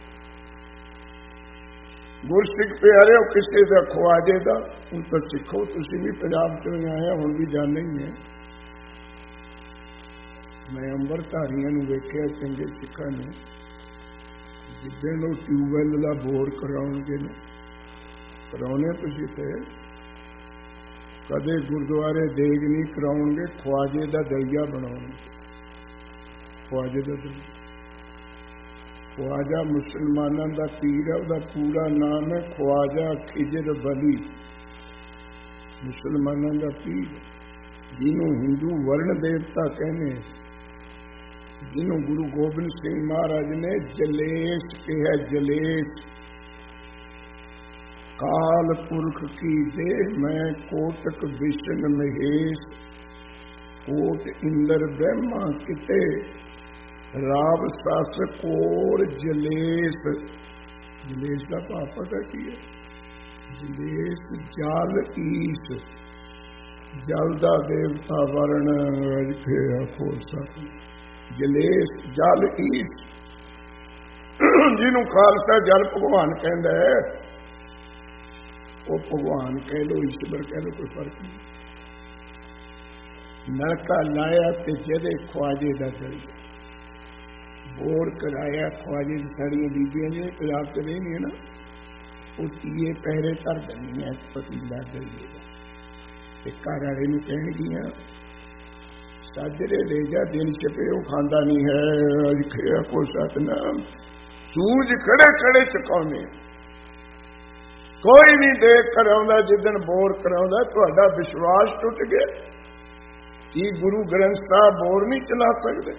ਗੁਰਸਿੱਖ ਪਿਆਰਿਓ, ਕਿਸੇ ਦਾ ਖਵਾਜੇ ਦਾ। ਹੁਣ ਤਾਂ ਸਿੱਖੋ, ਤੁਸੀਂ ਵੀ ਪੰਜਾਬ ਚੋਂ ਆਏ, ਹੁਣ ਵੀ ਜਾਣੇ ਹੀ ਹੈ। ਮੈਂ ਅੰਮ੍ਰਿਤਧਾਰੀਆਂ ਨੂੰ ਵੇਖਿਆ, ਚੰਗੇ ਸਿੱਖਾਂ ਨੂੰ, ਜਿੱਦਣ ਉਹ ਟਿਊਬਵੈੱਲ ਦਾ ਬੋਰ ਕਰਾਉਣਗੇ ਨਾ, ਕਰਾਉਣੇ ਤੁਸੀਂ ਤੇ ਕਦੇ ਗੁਰਦੁਆਰੇ ਦੇਗ ਨਹੀਂ ਕਰਾਉਣਗੇ, ਖਵਾਜੇ ਦਾ ਦਈਆ ਬਣਾਉਣਗੇ। ਖਵਾਜੇ ਦਾ ਦਈਆ, ਖਵਾਜਾ ਮੁਸਲਮਾਨਾਂ ਦਾ ਪੀਰ ਹੈ, ਉਹਦਾ ਪੂਰਾ ਨਾਮ ਹੈ ਖਵਾਜਾ ਖਿਜਰ ਬਲੀ। ਮੁਸਲਮਾਨਾਂ ਦਾ ਪੀਰ, ਜਿਹਨੂੰ ਹਿੰਦੂ ਵਰਣ ਦੇਵਤਾ ਕਹਿੰਦੇ, ਜਿਹਨੂੰ ਗੁਰੂ ਗੋਬਿੰਦ ਸਿੰਘ ਮਹਾਰਾਜ ਨੇ ਜਲੇਸ਼ ਕਿਹਾ। ਜਲੇਸ਼ ਕਾਲ ਪੁਰਖ ਕੀ ਦੇਹ ਮੈਂ ਕੋਟਕ ਵਿਸ਼ਨ ਮਹੇਸ਼, ਕੋਟ ਇੰਦਰ ਬ੍ਰਹਮਾ ਕਿਤੇ ਰਾਵ ਸਸ ਕੋਰ ਜਲੇਸ਼। ਜਲੇਸ਼ ਦਾ ਭਾਵ ਪਤਾ ਕੀ ਹੈ? ਜਲੇਸ਼ ਜਲ ਈਸ਼, ਜਲ ਦਾ ਦੇਵਤਾ ਵਰਣ ਰੱਖਿਆ ਖੋਲ ਸਕ। ਜਲੇਸ਼ ਜਲ ਈਸ਼, ਜਿਹਨੂੰ ਖਾਲਸਾ ਜਲ ਭਗਵਾਨ ਕਹਿੰਦਾ ਹੈ, ਉਹ ਭਗਵਾਨ ਕਹਿ ਲੋ, ਈਸ਼ਵਰ ਕਹਿ ਲੋ, ਕੋਈ ਫਰਕ ਨਹੀਂ। ਨਲਕਾ ਲਾਇਆ ਤੇ ਜਿਹਦੇ ਖਵਾਜੇ ਦਾ ਦਰਿਆ, ਬੋਰ ਕਰਾਇਆ ਖਵਾਜੇ ਦੀ ਸਾੜੀਆਂ ਬੀਬੀਆਂ ਨੇ, ਪੰਜਾਬ ਚ ਨਹੀਂ ਹੈ ਨਾ, ਉਹ ਤੀਏ ਪਹਿਰੇ ਧਰ ਦਿੰਦੀਆਂ ਪਤੀਲਾ ਦਰਿਏ ਦਾ, ਤੇ ਘਰ ਵਾਲੇ ਨੂੰ ਕਹਿਣਗੀਆਂ ਸਾਜਰੇ ਲੈ ਜਾ, ਦਿਨ ਛਪੇ ਉਹ ਖਾਂਦਾ ਨਹੀਂ ਹੈ। ਲਿਖਿਆ ਕੋ ਸਤਨਾਮ, ਸੂਝ ਖੜੇ ਖੜੇ ਚੁਕਾਉਂਦੇ, ਕੋਈ ਨਹੀਂ ਦੇਖ ਕਰਾਉਂਦਾ। ਜਿੱਦਣ ਬੋਰ ਕਰਾਉਂਦਾ ਤੁਹਾਡਾ ਵਿਸ਼ਵਾਸ ਟੁੱਟ ਗਿਆ। ਕੀ ਗੁਰੂ ਗ੍ਰੰਥ ਸਾਹਿਬ ਬੋਰ ਨਹੀਂ ਚਲਾ ਸਕਦੇ?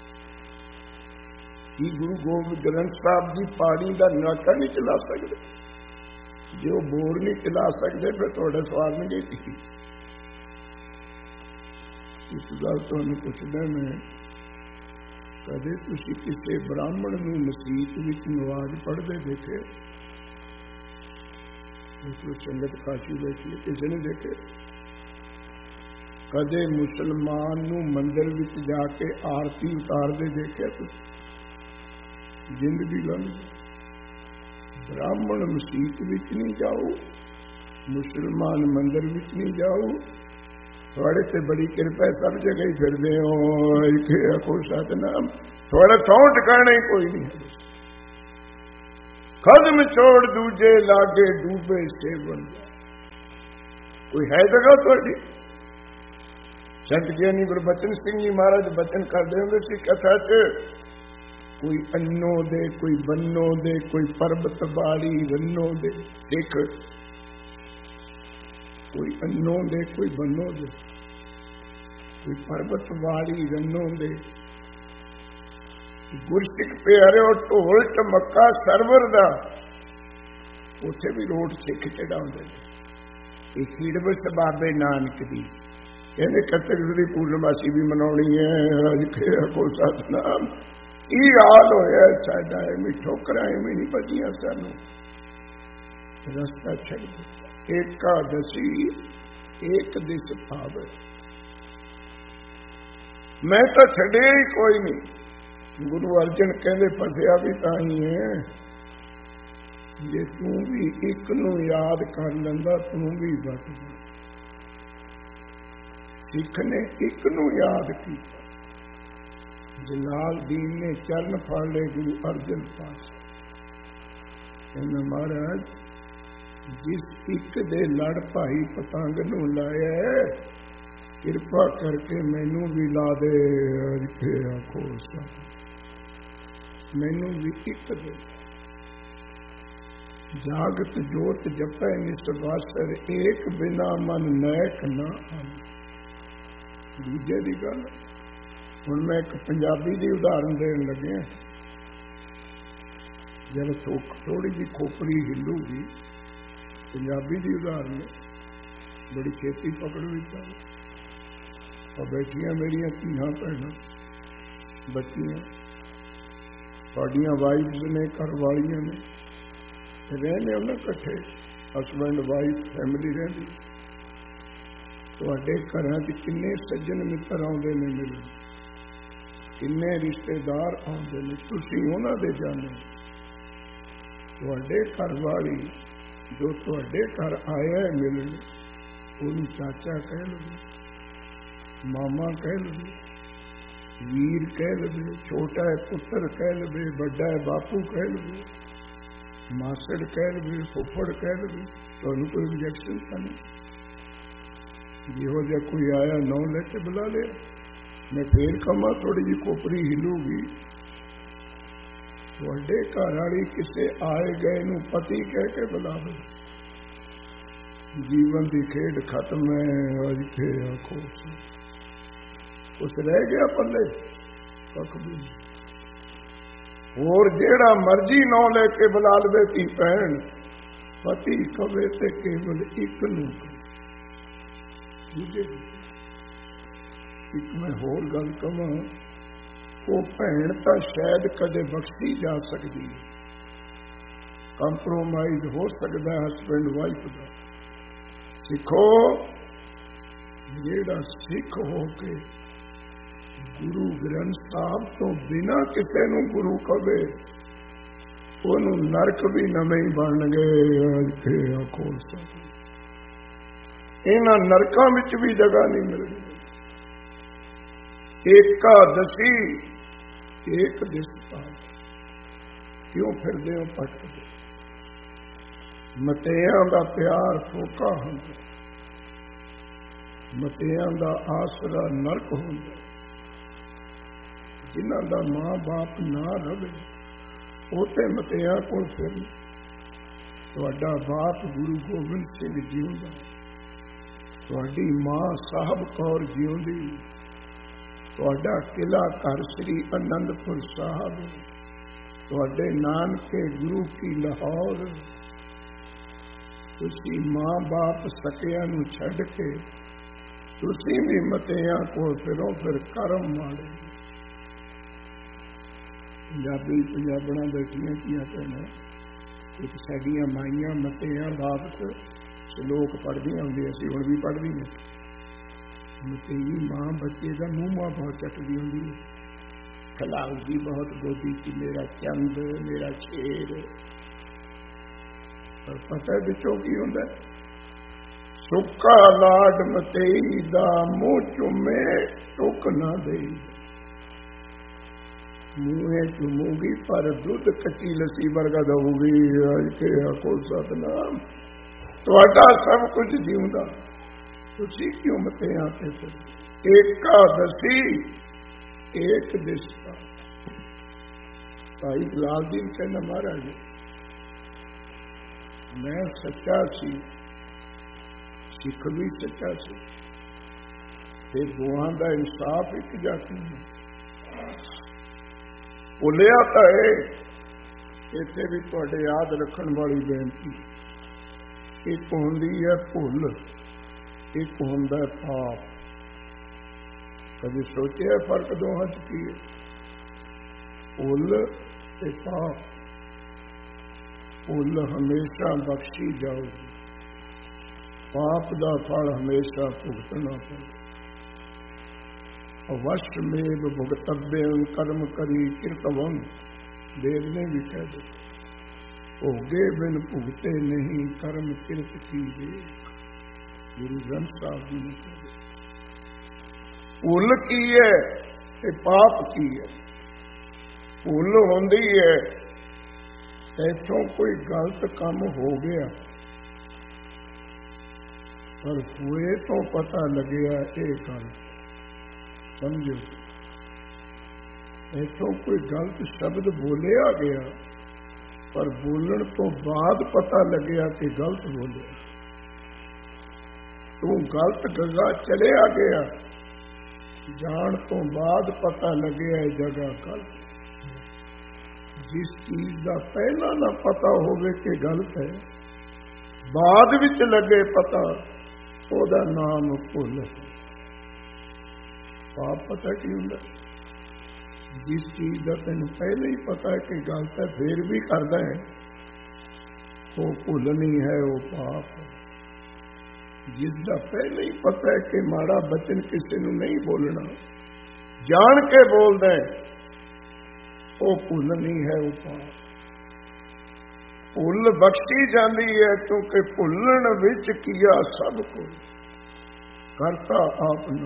ਕੀ ਗੁਰੂ ਗੋਬਿੰਦ ਗ੍ਰੰਥ ਸਾਹਿਬ ਦੀ ਪਾਣੀ ਦਾ ਨਾਕਾ ਨਹੀਂ ਚਲਾ ਸਕਦੇ? ਜੇ ਉਹ ਬੋਰ ਨਹੀਂ ਚਲਾ ਸਕਦੇ ਫਿਰ ਤੁਹਾਡਾ ਸਵਾਲ ਨਹੀਂ ਗਈ। ਇਸ ਗੱਲ ਤੁਹਾਨੂੰ ਪੁੱਛਦਾ ਮੈਂ, ਕਦੇ ਤੁਸੀਂ ਕਿਸੇ ਬ੍ਰਾਹਮਣ ਨੂੰ ਮਸੀਤ ਵਿੱਚ ਨਵਾਜ਼ ਪੜ੍ਹਦੇ ਦੇਖੇ? ਦੇਖੋ ਸੰਗਤ ਕਾਸ਼ੀ ਬੈਠੀ, ਕਿਸੇ ਨੇ ਦੇਖੇ? ਕਦੇ ਮੁਸਲਮਾਨ ਨੂੰ ਮੰਦਿਰ ਵਿੱਚ ਜਾ ਕੇ ਆਰਤੀ ਉਤਾਰਦੇ ਦੇਖਿਆ ਤੁਸੀਂ? ਜ਼ਿੰਦਗੀ ਲੰਘ। ਬ੍ਰਾਹਮਣ ਮਸੀਤ ਵਿੱਚ ਨਹੀਂ ਜਾਓ, ਮੁਸਲਮਾਨ ਮੰਦਿਰ ਵਿੱਚ ਨਹੀਂ ਜਾਓ। ਤੁਹਾਡੇ ਤੇ ਬੜੀ ਕਿਰਪਾ, ਸਭ ਜਗ੍ਹਾ ਹੀ ਫਿਰਦੇ ਹੋ। ਇੱਥੇ ਆਖੋ ਸਤਨਾਮ, ਤੁਹਾਡਾ ਥੋਂ ਟਿਕਾਣਾ ਹੀ ਕੋਈ ਨਹੀਂ ਹੈ। कदम छोड़ दूजे लागे डूबे सेवन। कोई है जगह थोड़ी? संत ज्ञानी गुरबचन सिंह जी महाराज बचन करते होंगे सी कथा च, कोई अन्नो दे कोई बन्नो दे, कोई परबत बाड़ी रन्नो दे। देख, कोई अन्नो दे कोई बन्नो दे, कोई परबत बाड़ी रन्नो दे। गुरसिख प्यारे ढोल ढमक्का सरवर दा, उथे भी रोट सिख चढ़ाउंदे ने। ये खीड़वस बाबे नानक दी कहते कतक दी पूर्णमासी भी मनाउणी है। अज खेरा को सतनाम ये हाल होया साडा, एवं ठोकरां एवं नहीं बजियां सानू, रस्ता छड़ दिता। एकादशी एक दिस पावे, मैं तो छड़े ही कोई नहीं। गुरु अर्जन कहते फसिया भी ताही है, जे तू भी एक नू याद कर लेंदा तू भी बच जा। सिख ने एक नू याद किया, जलाल दीन ने चरण फड़ ले गुरु अर्जन पास। कहना महाराज जिस एक दे लड़ भाई पतंग नू लाया, किरपा करके मैनू भी ला दे। आखो मैनू भी एक दे। जागत जोत जपै निसवासर, एक बिना मन नैक ना आन। दूजे की गल हुण मैं एक पंजाबी की उदाहरण देन लगे। जब थोड़ी जी खोपड़ी हिलूगी, पंजाबी की उदाहरण बड़ी छेती पकड़ विच आ। और बैठियां मेरियां धीआं भैणां बच्चियां, तुहाडियां वाइफ्स ने, घर वालियां ने, रहने उन्हें कट्ठे हसबैंड वाइफ फैमिली रही। तुहाडे घरां च किन्ने सज्जन मित्र आउंदे ने मिलण, किन्ने रिश्तेदार आउंदे ने, तुसीं उन्हां दे जाणो। तुहाडे घर वाली जो तुहाडे घर आया है मिलण, ਉਹਨੂੰ ਚਾਚਾ ਕਹਿ ਲਵੇ, ਮਾਮਾ ਕਹਿ ਲਵੇ, ਵੀਰ ਕਹਿ ਲਵੇ, ਛੋਟਾ ਹੈ ਪੁੱਤਰ ਕਹਿ ਲਵੇ, ਵੱਡਾ ਹੈ ਬਾਪੂ ਕਹਿ ਲਵੇ, ਮਾਸੜ ਕਹਿ ਲਵੇ, ਫੁੱਫੜ ਕਹਿ ਲਵੇ, ਤੁਹਾਨੂੰ ਕੋਈ ਰਿਜੈਕਸ਼ਨ ਤਾਂ ਨਹੀਂ। ਜਿਹੋ ਜਿਹਾ ਕੋਈ ਆਇਆ ਨਾਂ ਲੈ ਕੇ ਬੁਲਾ ਲਿਆ। ਮੈਂ ਫੇਰ ਕਹਾਂ ਥੋੜੀ ਜਿਹੀ ਕੋਪਰੀ ਹਿਲੂਗੀ। ਤੁਹਾਡੇ ਘਰ ਵਾਲੀ ਕਿਸੇ ਆਏ ਗਏ ਨੂੰ ਪਤੀ ਕਹਿ ਕੇ ਬੁਲਾਵੇ। ਜੀਵਨ ਦੀ ਖੇਡ ਖਤਮ ਹੈ। ਅੱਜ ਫੇਰ ਆਖੋ ਉਸ ਰਹਿ ਗਿਆ ਪੱਲੇ ਕੱਖ ਵੀ ਨਹੀਂ। ਹੋਰ ਜਿਹੜਾ ਮਰਜੀ ਨਾਂ ਲੈ ਕੇ ਬੁਲਾ ਲਵੇ ਧੀ ਭੈਣ, ਪਤੀ ਕਵੇ ਤੇ ਕੇਵਲ ਇੱਕ ਨੂੰ। ਇੱਕ ਮੈਂ ਹੋਰ ਗੱਲ ਕਵਾਂ, ਉਹ ਭੈਣ ਤਾਂ ਸ਼ਾਇਦ ਕਦੇ ਬਖਸ਼ੀ ਜਾ ਸਕਦੀ ਹੈ, ਕੰਪਰੋਮਾਈਜ਼ ਹੋ ਸਕਦਾ ਹਸਬੈਂਡ ਵਾਈਫ ਦਾ। ਸਿੱਖੋ, ਜਿਹੜਾ ਸਿੱਖ ਹੋ ਕੇ ਗੁਰੂ ਗ੍ਰੰਥ ਸਾਹਿਬ ਤੋਂ ਬਿਨਾਂ ਕਿਸੇ ਨੂੰ ਗੁਰੂ ਕਵੇ, ਉਹਨੂੰ ਨਰਕ ਵੀ ਨਵੇਂ ਹੀ ਬਣਨਗੇ। ਆਖੋ ਇਹਨਾਂ ਨਰਕਾਂ ਵਿੱਚ ਵੀ ਜਗ੍ਹਾ ਨਹੀਂ ਮਿਲਦੀ। ਏਕਾਦਸ਼ੀ ਇੱਕ ਦਿਸ ਪਾਵੇ, ਕਿਉਂ ਫਿਰਦੇ ਹੋ ਭਟਕਦੇ? ਮਤਿਆਂ ਦਾ ਪਿਆਰ ਫੋਕਾ ਹੁੰਦਾ, ਮਤਿਆਂ ਦਾ ਆਸਰਾ ਨਰਕ ਹੁੰਦਾ। ਜਿਨ੍ਹਾਂ ਦਾ ਮਾਂ ਬਾਪ ਨਾ ਰਵੇ ਉਹ ਤੇ ਮਤਿਆਂ ਕੋਲ ਫਿਰ। ਤੁਹਾਡਾ ਬਾਪ ਗੁਰੂ ਗੋਬਿੰਦ ਸਿੰਘ ਜਿਉਂਦਾ, ਤੁਹਾਡੀ ਮਾਂ ਸਾਹਿਬ ਕੌਰ ਜਿਉਂਦੀ, ਤੁਹਾਡਾ ਕਿਲਾ ਘਰ ਸ੍ਰੀ ਅਨੰਦਪੁਰ ਸਾਹਿਬ, ਤੁਹਾਡੇ ਨਾਨਕੇ ਗੁਰੂ ਕੀ ਲਾਹੌਰ। ਤੁਸੀਂ ਮਾਂ ਬਾਪ ਸਕਿਆਂ ਨੂੰ ਛੱਡ ਕੇ ਤੁਸੀਂ ਵੀ ਮਤਿਆਂ ਕੋਲ ਫਿਰੋ, ਫਿਰ ਕਰਮ ਵਾਲੇ। ਪੰਜਾਬੀ ਪੰਜਾਬਣਾਂ ਬੈਠੀਆਂ ਧੀਆਂ ਭੈਣਾਂ, ਇੱਕ ਸਾਡੀਆਂ ਮਾਈਆਂ ਮਤਿਆਂ ਬਾਬਤ ਸ਼ਲੋਕ ਪੜ੍ਹਦੀਆਂ ਹੁੰਦੀਆਂ ਸੀ, ਹੁਣ ਵੀ ਪੜ੍ਹਦੀਆਂ। ਮਤੇਈ ਮਾਂ ਬੱਚੇ ਦਾ ਮੂੰਹ ਮਾਂ ਬਹੁਤ ਚੱਟਦੀ ਹੁੰਦੀ ਹੈ, ਖਲਾਉਦੀ ਬਹੁਤ ਗੋਦੀ ਚ ਮੇਰਾ ਚੰਦ ਮੇਰਾ ਸ਼ੇਰ। ਪਰ ਪਤਾ ਵਿੱਚੋਂ ਕੀ ਹੁੰਦਾ? ਸੁੱਕਾ ਲਾਡ ਮਤੇਈ ਦਾ ਮੂੰਹ ਚੁੰਮੇ ਟੁੱਕ ਨਾ ਦੇਈ। ਮੂੰਹੇ ਚੁੰਮੂਗੀ ਪਰ ਦੁੱਧ ਕੱਚੀ ਲੱਸੀ ਵਰਗਾ ਦਊਗੀ। ਅੱਜ ਕੇ ਆਖੋ ਸਤਨਾਮ। ਤੁਹਾਡਾ ਸਭ ਕੁਝ ਜਿਉਂਦਾ, ਤੁਸੀਂ ਕਿਉਂ ਮਤਿਆਂ ਤੇ ਫਿਰ। ਏਕਾਦਸ਼ੀ ਏਕ ਦਿਸਤਾ। ਭਾਈ ਲਾਲ ਜੀ ਕਹਿੰਦਾ ਮਹਾਰਾਜ ਮੈਂ ਸੱਚਾ ਸੀ, ਸਿੱਖ ਵੀ ਸੱਚਾ ਸੀ, ਤੇ ਦੋਹਾਂ ਦਾ ਇਨਸਾਫ ਇੱਕ ਜਾਤੀ ਹੈ। ਭੁੱਲਿਆ ਤਾਂ ਹੈ। ਇੱਥੇ ਵੀ ਤੁਹਾਡੇ ਯਾਦ ਰੱਖਣ ਵਾਲੀ ਬੇਨਤੀ, ਇੱਕ ਹੁੰਦੀ ਹੈ ਭੁੱਲ, ਇੱਕ ਹੁੰਦਾ ਪਾਪ। ਕਦੇ ਸੋਚਿਆ ਫਰਕ ਦੋਹਾਂ ਚ ਕੀ ਹੈ? ਭੁੱਲ ਤੇ ਪਾਪ। ਭੁੱਲ ਹਮੇਸ਼ਾ ਬਖਸ਼ੀ ਜਾਊਗੀ, ਪਾਪ ਦਾ ਫਲ ਹਮੇਸ਼ਾ ਭੁਗਤਣਾ ਪਊਗਾ। ਅਵਸ਼ ਮੇਵ ਭੁਗਤਵਯੰ ਕਰਮ ਕਰੀ ਕਿਰਤਵੰ। ਦੇਵ ਨੇ ਵੀ ਕਹਿ ਦਿੱਤਾ, ਭੋਗੇ ਬਿਨ ਭੁਗਤੇ ਨਹੀਂ ਕਰਮ ਕਿਰਤ ਕੀ ਦੇ। ਗੁਰੂ ਗ੍ਰੰਥ ਸਾਹਿਬ ਜੀ ਨੇ ਕਹਿ ਦਿੱਤਾ। ਭੁੱਲ ਕੀ ਹੈ ਤੇ ਪਾਪ ਕੀ ਹੈ? ਭੁੱਲ ਹੁੰਦੀ ਹੈ ਇੱਥੋਂ ਕੋਈ ਗਲਤ ਕੰਮ ਹੋ ਗਿਆ, ਪਰ ਹੋਏ ਤੋਂ ਪਤਾ ਲੱਗਿਆ ਇਹ ਗੱਲ, ਸਮਝੋ। ਇੱਥੋਂ ਕੋਈ ਗਲਤ ਸ਼ਬਦ ਬੋਲਿਆ ਗਿਆ, ਪਰ ਬੋਲਣ ਤੋਂ ਬਾਅਦ ਪਤਾ ਲੱਗਿਆ ਕਿ ਗਲਤ ਬੋਲਿਆ। ਤੂੰ ਗਲਤ ਜਗ੍ਹਾ ਚਲਿਆ ਗਿਆ, ਜਾਣ ਤੋਂ ਬਾਅਦ ਪਤਾ ਲੱਗਿਆ ਇਹ ਜਗ੍ਹਾ ਗਲਤ। ਜਿਸ ਚੀਜ਼ ਦਾ ਪਹਿਲਾਂ ਨਾ ਪਤਾ ਹੋਵੇ ਕਿ ਗਲਤ ਹੈ, ਬਾਅਦ ਵਿੱਚ ਲੱਗੇ ਪਤਾ, ਉਹਦਾ ਨਾਮ ਭੁੱਲ ਹੈ। ਪਾਪ ਪਤਾ ਕੀ ਹੁੰਦਾ? ਜਿਸ ਚੀਜ਼ ਦਾ ਤੈਨੂੰ ਪਹਿਲਾਂ ਹੀ ਪਤਾ ਹੈ ਕਿ ਗਲਤ ਹੈ, ਫੇਰ ਵੀ ਕਰਦਾ ਹੈ, ਉਹ ਭੁੱਲ ਨਹੀਂ ਹੈ, ਉਹ ਪਾਪ ਹੈ। ਜਿਸ ਦਾ ਪਹਿਲਾਂ ਹੀ ਪਤਾ ਹੈ ਕਿ ਮਾੜਾ ਬਚਨ ਕਿਸੇ ਨੂੰ ਨਹੀਂ ਬੋਲਣਾ, ਜਾਣ ਕੇ ਬੋਲਦਾ ਹੈ, ਉਹ ਭੁੱਲ ਨਹੀਂ ਹੈ, ਉਹ ਪਾਪ। ਭੁੱਲ ਬਖਸ਼ੀ ਜਾਂਦੀ ਹੈ ਕਿਉਂਕਿ ਭੁੱਲਣ ਵਿੱਚ ਕੀਆ ਸਭ ਕੁਝ, ਕਰਤਾ ਆਪ ਨਾ।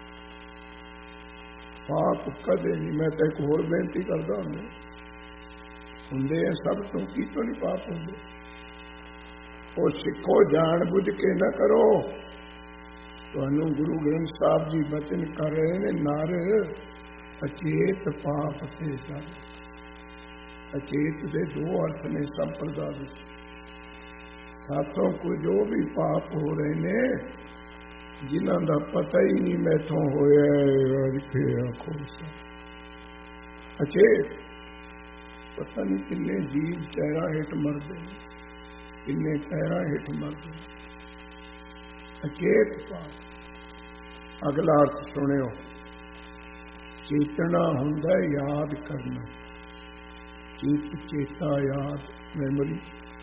ਪਾਪ ਕਦੇ ਨਹੀਂ। ਮੈਂ ਤਾਂ ਇੱਕ ਹੋਰ ਬੇਨਤੀ ਕਰਦਾ ਹੁੰਦੇ ਆ ਸਭ ਤੋਂ ਕੀ ਤੋਂ ਨਹੀਂ ਪਾਪ ਹੁੰਦੇ। ਉਹ ਸਿੱਖੋ, ਜਾਣ ਬੁੱਝ ਕੇ ਨਾ ਕਰੋ। ਤੁਹਾਨੂੰ ਗੁਰੂ ਗ੍ਰੰਥ ਸਾਹਿਬ ਜੀ ਬਚਨ ਕਰ ਰਹੇ ਨੇ, ਨਰ ਅਚੇਤ ਪਾਪ ਤੇ ਕਰ। ਅਚੇਤ ਦੇ ਦੋ ਅਰਥ ਨੇ ਸੰਪਰਦਾ ਵਿੱਚ। ਸਾਥੋਂ ਕੋਈ ਜੋ ਵੀ ਪਾਪ ਹੋ ਰਹੇ ਨੇ, ਜਿਨ੍ਹਾਂ ਦਾ ਪਤਾ ਹੀ ਨਹੀਂ ਮੈਥੋਂ ਹੋਇਆ, ਆਖੋ ਅਚੇਤ। ਪਤਾ ਨਹੀਂ ਕਿੰਨੇ ਜੀਵ ਚਿਹਰਾ ਹੇਠ ਮਰਦੇ, ਕਿੰਨੇ ਪੈਰਾਂ ਹੇਠ ਮਰਦੇ। ਅਚੇਤ ਪਾਪ। ਅਗਲਾ ਅਰਥ ਸੁਣਿਓ। ਚੇਤਨਾ ਹੁੰਦਾ ਯਾਦ ਕਰਨਾ, ਚਿਤ ਚੇਤਾ ਯਾਦ, ਮੈਮੋਰੀ।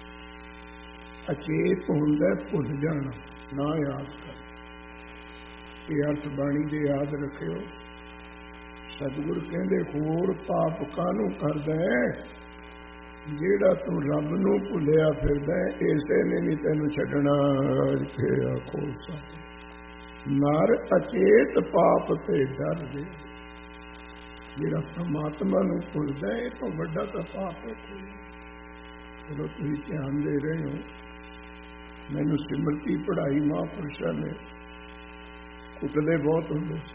ਅਚੇਤ ਹੁੰਦਾ ਭੁੱਲ ਜਾਣਾ, ਨਾ ਯਾਦ ਕਰਨਾ। ਇਹ ਅਰਥ ਬਾਣੀ ਦੇ ਯਾਦ ਰੱਖਿਓ। ਸਤਿਗੁਰ ਕਹਿੰਦੇ ਹੋਰ ਪਾਪ ਕਾਹਨੂੰ ਕਰਦਾ ਹੈ? ਜਿਹੜਾ ਤੂੰ ਰੱਬ ਨੂੰ ਭੁੱਲਿਆ ਫਿਰਦਾ, ਇਸੇ ਨੇ ਨਹੀਂ ਤੈਨੂੰ ਛੱਡਣਾ। ਆਖੋ ਨਰ ਅਚੇਤ ਪਾਪ ਤੇ ਡਰ ਦੇ। ਜਿਹੜਾ ਪਰਮਾਤਮਾ ਨੂੰ ਭੁੱਲਦਾ, ਇਹ ਤੋਂ ਵੱਡਾ ਤਾਂ ਪਾਪ ਹੈ ਕੋਈ। ਜਦੋਂ ਤੁਸੀਂ ਧਿਆਨ ਦੇ ਰਹੇ ਹੋ, ਮੈਨੂੰ ਸਿਮਰਤੀ ਪੜ੍ਹਾਈ ਮਹਾਂਪੁਰਸ਼ਾਂ ਨੇ, ਕੁੱਟਦੇ ਬਹੁਤ ਹੁੰਦੇ ਸੀ,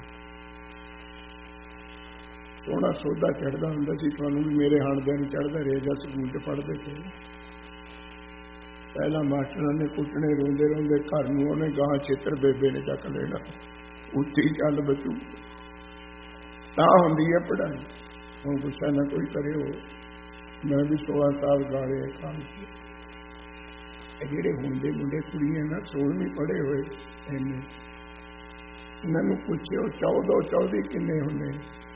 ਸੋਹਣਾ ਸੋਧਾ ਚੜ੍ਹਦਾ ਹੁੰਦਾ ਸੀ। ਤੁਹਾਨੂੰ ਵੀ ਮੇਰੇ ਹਾਣਦਿਆਂ ਨੂੰ ਚੜ੍ਹਦਾ ਰਹੇਗਾ, ਸਕੂਲ 'ਚ ਪੜ੍ਹਦੇ ਸੀ। ਪਹਿਲਾਂ ਮਾਸਟਰਾਂ ਨੇ ਕੁੱਟਣੇ, ਰੋਂਦੇ ਰੋਂਦੇ ਘਰ ਨੂੰ ਉਹਨੇ ਗਾਂ ਛੇਤਰ ਬੇਬੇ ਨੇ ਚੱਕ ਲੈਣਾ, ਉੱਚੀ ਚੱਲ ਬਚੂ। ਤਾਂ ਹੁੰਦੀ ਹੈ ਪੜ੍ਹਾਈ। ਹੁਣ ਗੁੱਸਾ ਨਾ ਕੋਈ ਕਰਿਓ, ਮੈਂ ਵੀ 16 ਸਾਲ ਗਾਲੇ ਕੰਮ ਕੀਤੇ। ਇਹ ਜਿਹੜੇ ਹੁੰਦੇ ਮੁੰਡੇ ਕੁੜੀਆਂ ਨਾ 16ਵੀਂ ਪੜ੍ਹੇ ਹੋਏ, ਇੰਨੇ ਇਹਨਾਂ ਨੂੰ ਪੁੱਛਿਓ 14 14 ਕਿੰਨੇ ਹੁੰਦੇ,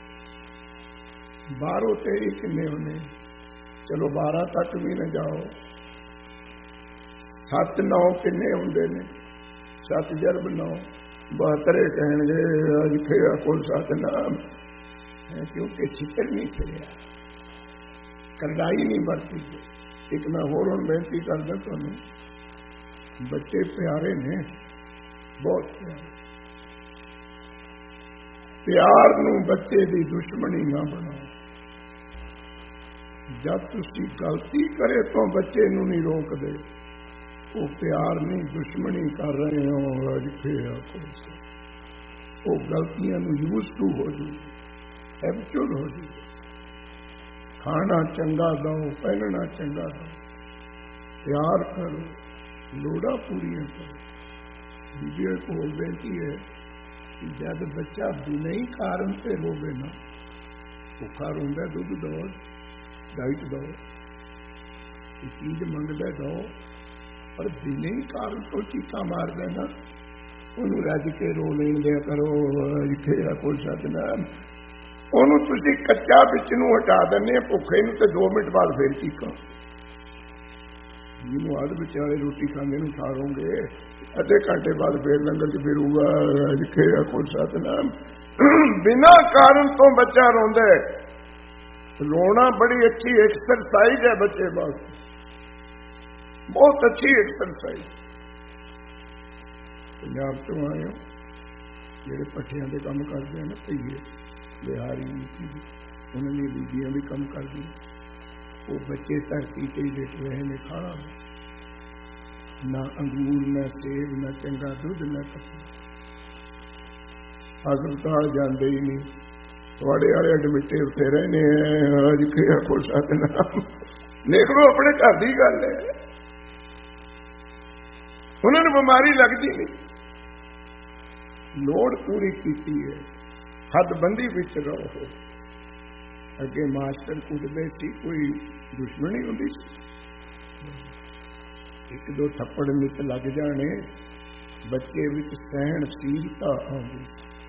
12 13 ਕਿੰਨੇ ਹੁੰਦੇ। ਚਲੋ 12 ਤੱਕ ਵੀ ਨਾ ਜਾਓ, 7 9 ਕਿੰਨੇ ਹੁੰਦੇ ਨੇ? 7 ਜਰਬ 9 72 ਕਹਿਣਗੇ। ਅੱਜ ਫੇਰ ਕੋਲ ਸਤਨਾਮ, ਕਿਉਂਕਿ ਚਿੱਤਰ ਨਹੀਂ ਫਿਰਿਆ, ਕਰਦਾਈ ਨਹੀਂ ਵਰਤੀ। ਇੱਕ ਮੈਂ ਹੋਰ ਹੁਣ ਬੇਨਤੀ ਕਰਦਾ ਤੁਹਾਨੂੰ, ਬੱਚੇ ਪਿਆਰੇ ਨੇ, ਬਹੁਤ ਪਿਆਰੇ। ਪਿਆਰ ਨੂੰ ਬੱਚੇ ਦੀ ਦੁਸ਼ਮਣੀ ਨਾ ਬਣਾਓ। जब तुसी गलती करे तो बच्चे नूं नहीं रोकदे, वो प्यार नहीं दुश्मनी कर रहे हो, वो गलतियां नूं यूज टू हो जाए, हैबिचुअल हो जाए। खाना चंगा दो, पहनना चंगा दो, प्यार करो, लोड़ा पूरियां करो। बीबी को बेनती है कि जब बच्चा बिना ही कारण से रोवे ना, भुखा रोंदा दुध दो, डाइट दो, चीज मंगदा दो, पर बिना ही कारण तो चीका मार देना, उन्होंने रज के रो लेन दिया करो। कोई सतनाम ਉਹਨੂੰ ਤੁਸੀਂ ਕੱਚਾ ਵਿੱਚ ਨੂੰ ਹਟਾ ਦਿੰਦੇ, ਭੁੱਖੇ ਨੂੰ ਤੇ 2 ਮਿੰਟ ਬਾਅਦ ਫੇਰ ਚੀਕਾਂ। ਜਿਹਨੂੰ ਅੱਧ ਵਿਚਾਲੇ ਰੋਟੀ ਖਾਂਦੇ ਨੂੰ ਠਾਰੋਗੇ, ਅੱਧੇ ਘੰਟੇ ਬਾਅਦ ਫੇਰ ਲੰਗਰ ਚ ਫਿਰੂਗਾ। ਲਿਖਿਆ ਕੋਈ ਸਤਨਾਮ। ਬਿਨਾਂ ਕਾਰਨ ਤੋਂ ਬੱਚਾ ਰੋਂਦਾ ਹੈ। ਰੋਣਾ ਬੜੀ ਅੱਛੀ ਐਕਸਰਸਾਈਜ਼ ਹੈ ਬੱਚੇ ਵਾਸਤੇ, ਬਹੁਤ ਅੱਛੀ ਐਕਸਰਸਾਈਜ਼। ਪੰਜਾਬ ਤੋਂ ਆਏ ਹੋ ਜਿਹੜੇ ਪੱਠਿਆਂ ਦੇ ਕੰਮ ਕਰਦੇ ਆ ਨਾ, ਧਈਏ ਬਿਹਾਰੀ ਉਹਨਾਂ ਦੀਆਂ ਬੀਬੀਆਂ ਵੀ ਕੰਮ ਕਰਦੀਆਂ, ਉਹ ਬੱਚੇ ਧਰਤੀ ਤੇ ਲਿਟ ਰਹੇ ਨੇ, ਖਾਣਾ ਨਾ ਅੰਗੂਰ, ਨਾ ਸੇਬ, ਨਾ ਚੰਗਾ ਦੁੱਧ, ਨਾ ਕੱਪੜਾ। ਹਸਪਤਾਲ ਜਾਂਦੇ ਹੀ ਨਹੀਂ, ਤੁਹਾਡੇ ਵਾਲੇ ਐਡਮਿਟੇ ਉੱਤੇ ਰਹਿੰਦੇ ਆ। ਅੱਜ ਕਿਹਾ ਕੋਈ ਸਤਨਾਮ। ਦੇਖ ਲਓ ਆਪਣੇ ਘਰ ਦੀ ਗੱਲ ਹੈ, ਉਹਨਾਂ ਨੂੰ ਬਿਮਾਰੀ ਲੱਗਦੀ ਨਹੀਂ। ਲੋੜ ਪੂਰੀ ਕੀਤੀ ਹੈ, ਹੱਦਬੰਦੀ ਵਿੱਚ ਰਹੋ। ਅੱਗੇ ਮਾਸਟਰ ਕੁੱਟਦੇ ਸੀ, ਕੋਈ ਦੁਸ਼ਮਣੀ ਹੁੰਦੀ ਸੀ? 1-2 ਥੱਪੜ ਮਿੱਤ ਲੱਗ ਜਾਣੇ, ਬੱਚੇ ਵਿੱਚ ਸਹਿਣਸ਼ੀਲਤਾ ਆਉਂਦੀ।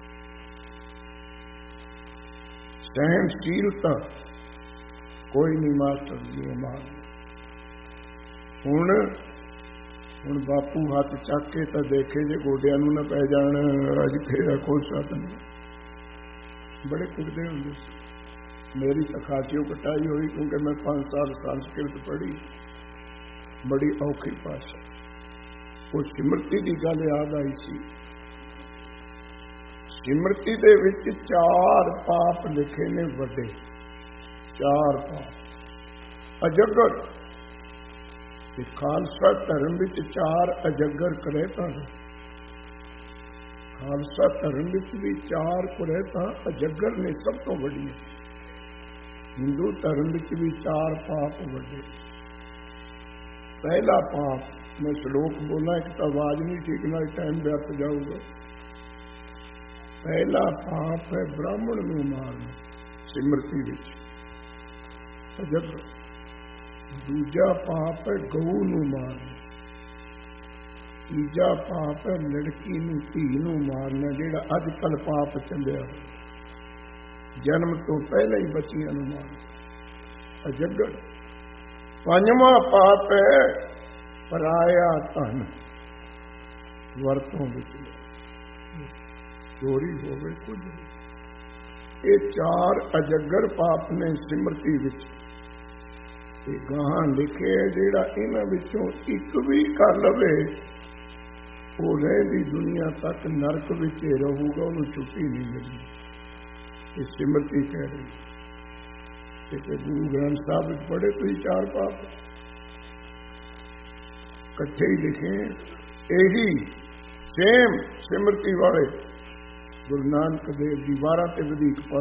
ਸਹਿਣਸ਼ੀਲਤਾ ਕੋਈ ਨਹੀਂ ਮਾਸਟਰ ਜੀ ਮਾਰ। ਹੁਣ ਬਾਪੂ ਹੱਥ ਚੱਕ ਕੇ ਤਾਂ ਦੇਖੇ ਜੇ ਗੋਡਿਆਂ ਨੂੰ ਨਾ ਪੈ ਜਾਣ। ਅੱਜ ਫੇਰ ਕੋਈ ਸਾਥ ਨਹੀਂ, ਬੜੇ ਕੁੱਟਦੇ ਹੁੰਦੇ ਸੀ। ਮੇਰੀ ਤਾਂ ਖਾਸੀਓ ਕਟਾਈ ਹੋਈ, ਕਿਉਂਕਿ ਮੈਂ 5 ਸਾਲ ਸੰਸਕ੍ਰਿਤ ਪੜ੍ਹੀ, ਬੜੀ ਔਖੀ ਭਾਸ਼ਾ। ਉਹ ਸਿਮਰਤੀ ਦੀ ਗੱਲ ਯਾਦ ਆਈ ਸੀ। ਸਿਮਰਤੀ ਦੇ ਵਿੱਚ 4 ਪਾਪ ਲਿਖੇ ਨੇ ਵੱਡੇ, 4 ਪਾਪ। ਅਜਗਰ, ਤੇ ਖਾਲਸਾ ਧਰਮ ਵਿੱਚ 4 ਅਜਗਰ ਕਰੇਤਾ ਨੇ। ਖਾਲਸਾ ਧਰਮ ਵਿੱਚ ਵੀ 4 ਕੁਰੇਤਾਂ ਅਜਗਰ ਨੇ, ਸਭ ਤੋਂ ਵੱਡੀਆਂ। ਹਿੰਦੂ ਧਰਮ ਵਿੱਚ ਵੀ 4 ਪਾਪ ਵੱਡੇ। ਪਹਿਲਾ ਪਾਪ, ਮੈਂ ਸ਼ਲੋਕ ਬੋਲਾਂ, ਇੱਕ ਤਾਂ ਆਵਾਜ਼ ਨਹੀਂ ਠੀਕ, ਨਾਲ ਟਾਈਮ ਵਿਅਰਥ ਜਾਊਗਾ। ਪਹਿਲਾ ਪਾਪ ਹੈ ਬ੍ਰਾਹਮਣ ਨੂੰ ਮਾਰਨਾ, ਸਿਮਰਤੀ ਵਿੱਚ ਅਜਗਰ। ਦੂਜਾ ਪਾਪ ਹੈ ਗਊ ਨੂੰ ਮਾਰਨਾ। ਤੀਜਾ ਪਾਪ ਹੈ ਲੜਕੀ ਨੂੰ, ਧੀ ਨੂੰ ਮਾਰਨਾ, ਜਿਹੜਾ ਅੱਜ ਕੱਲ ਪਾਪ ਚੱਲਿਆ, ਜਨਮ ਤੋਂ ਪਹਿਲਾਂ ਹੀ ਬੱਚੀਆਂ ਨੂੰ ਮਾਰਨਾ, ਅਜਗਰ। 5ਵਾਂ ਪਾਪ ਹੈ ਪਰਾਇਆ ਧਨ, ਵਰਤੋਂ ਵਿੱਚ ਚੋਰੀ ਹੋਵੇ ਕੁਝ। ਇਹ 4 ਅਜਗਰ ਪਾਪ ਨੇ ਸਿਮਰਤੀ ਵਿੱਚ। ਤੇ ਗਾਹਾਂ ਲਿਖੇ, ਜਿਹੜਾ ਇਹਨਾਂ ਵਿੱਚੋਂ ਇੱਕ ਵੀ ਕਰ ਲਵੇ, ਉਹ ਰਹਿੰਦੀ ਦੁਨੀਆ ਤੱਕ ਨਰਕ ਵਿੱਚ ਰਹੂਗਾ, ਉਹਨੂੰ ਛੁੱਟੀ ਨਹੀਂ ਮਿਲਦੀ। ਇਹ ਸਿਮਰਤੀ ਕਹਿ ਰਹੀ। ਤੇ ਗੁਰੂ ਗ੍ਰੰਥ ਸਾਹਿਬ ਵਿੱਚ ਪੜ੍ਹੇ ਤੁਸੀਂ 4 ਪਾਪ ਇਕੱਠੇ ਹੀ ਲਿਖੇ, ਇਹੀ ਸੇਮ ਸਿਮਰਤੀ ਵਾਲੇ। ਗੁਰੂ ਨਾਨਕ ਦੇਵ ਜੀ 12 ਤੇ ਵਧੇਕ ਪੜ੍ਹ